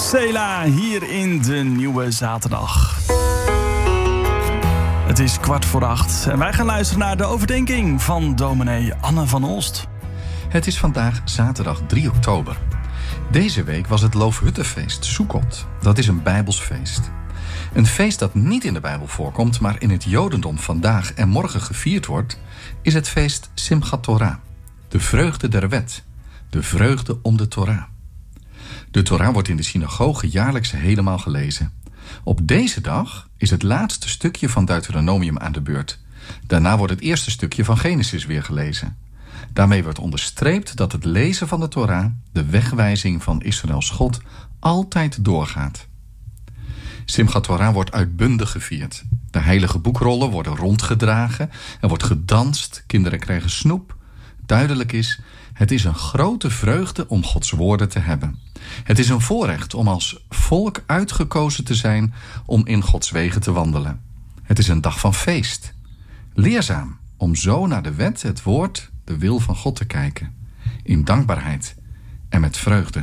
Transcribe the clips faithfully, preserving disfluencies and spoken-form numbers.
Sela hier in de Nieuwe Zaterdag. Het is kwart voor acht en wij gaan luisteren naar de overdenking van dominee Anne van Olst. Het is vandaag zaterdag drie oktober. Deze week was het Loofhuttenfeest, Sukkot. Dat is een Bijbels feest. Een feest dat niet in de Bijbel voorkomt, maar in het Jodendom vandaag en morgen gevierd wordt, is het feest Simchat Torah. De vreugde der wet. De vreugde om de Torah. De Torah wordt in de synagoge jaarlijks helemaal gelezen. Op deze dag is het laatste stukje van Deuteronomium aan de beurt. Daarna wordt het eerste stukje van Genesis weer gelezen. Daarmee wordt onderstreept dat het lezen van de Torah, de wegwijzing van Israëls God, altijd doorgaat. Simchat Torah wordt uitbundig gevierd. De heilige boekrollen worden rondgedragen, er wordt gedanst, kinderen krijgen snoep. Duidelijk is, het is een grote vreugde om Gods woorden te hebben. Het is een voorrecht om als volk uitgekozen te zijn om in Gods wegen te wandelen. Het is een dag van feest. Leerzaam om zo naar de wet, het woord, de wil van God te kijken. In dankbaarheid en met vreugde.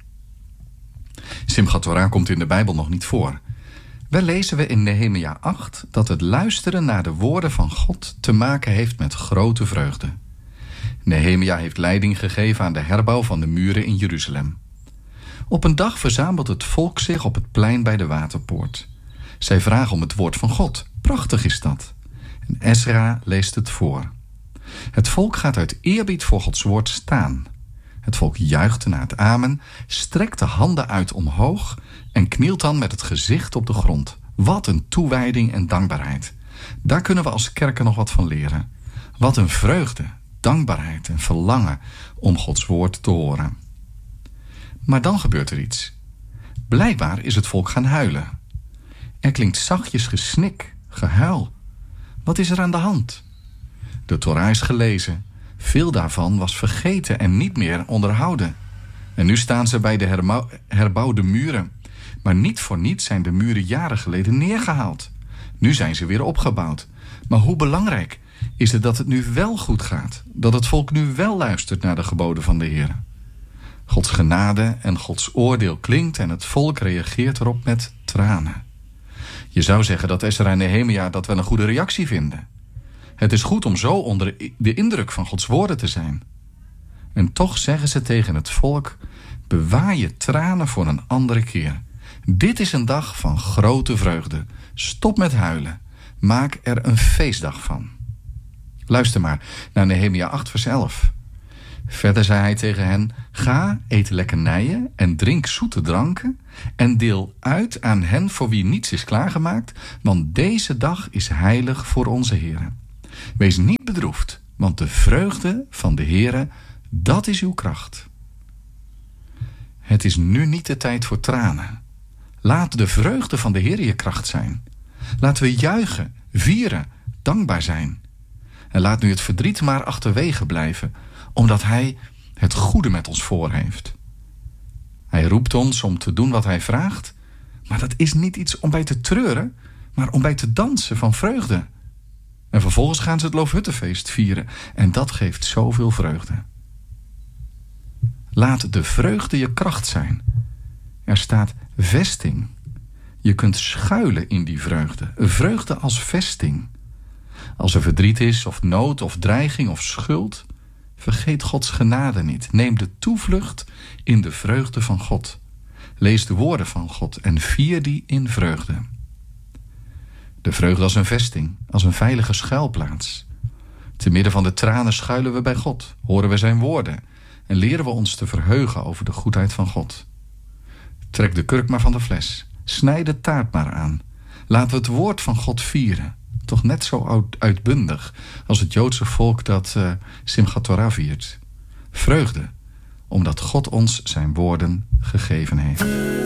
Simchat Torah komt in de Bijbel nog niet voor. Wel lezen we in Nehemia acht dat het luisteren naar de woorden van God te maken heeft met grote vreugde. Nehemia heeft leiding gegeven aan de herbouw van de muren in Jeruzalem. Op een dag verzamelt het volk zich op het plein bij de waterpoort. Zij vragen om het woord van God. Prachtig is dat. En Ezra leest het voor. Het volk gaat uit eerbied voor Gods woord staan. Het volk juicht na het amen, strekt de handen uit omhoog en knielt dan met het gezicht op de grond. Wat een toewijding en dankbaarheid. Daar kunnen we als kerken nog wat van leren. Wat een vreugde, dankbaarheid en verlangen om Gods woord te horen. Maar dan gebeurt er iets. Blijkbaar is het volk gaan huilen. Er klinkt zachtjes gesnik, gehuil. Wat is er aan de hand? De Torah is gelezen. Veel daarvan was vergeten en niet meer onderhouden. En nu staan ze bij de herbouw- herbouwde muren. Maar niet voor niets zijn de muren jaren geleden neergehaald. Nu zijn ze weer opgebouwd. Maar hoe belangrijk is het dat het nu wel goed gaat? Dat het volk nu wel luistert naar de geboden van de Heer? Gods genade en Gods oordeel klinkt en het volk reageert erop met tranen. Je zou zeggen dat Ezra en Nehemia dat wel een goede reactie vinden. Het is goed om zo onder de indruk van Gods woorden te zijn. En toch zeggen ze tegen het volk: bewaar je tranen voor een andere keer. Dit is een dag van grote vreugde. Stop met huilen. Maak er een feestdag van. Luister maar naar Nehemia acht vers elf. Verder zei hij tegen hen: ga, eet lekkernijen en drink zoete dranken en deel uit aan hen voor wie niets is klaargemaakt, want deze dag is heilig voor onze Heere. Wees niet bedroefd, want de vreugde van de Heere, dat is uw kracht. Het is nu niet de tijd voor tranen. Laat de vreugde van de Heere je kracht zijn. Laten we juichen, vieren, dankbaar zijn. En laat nu het verdriet maar achterwege blijven, omdat Hij het goede met ons voor heeft. Hij roept ons om te doen wat Hij vraagt, maar dat is niet iets om bij te treuren, maar om bij te dansen van vreugde. En vervolgens gaan ze het Loofhuttenfeest vieren en dat geeft zoveel vreugde. Laat de vreugde je kracht zijn. Er staat vesting. Je kunt schuilen in die vreugde. Vreugde als vesting. Als er verdriet is of nood of dreiging of schuld, vergeet Gods genade niet. Neem de toevlucht in de vreugde van God. Lees de woorden van God en vier die in vreugde. De vreugde als een vesting, als een veilige schuilplaats. Te midden van de tranen schuilen we bij God, horen we zijn woorden en leren we ons te verheugen over de goedheid van God. Trek de kurk maar van de fles, snijd de taart maar aan. Laten we het woord van God vieren, toch net zo uitbundig als het Joodse volk dat uh, Simchat Torah viert. Vreugde, omdat God ons zijn woorden gegeven heeft.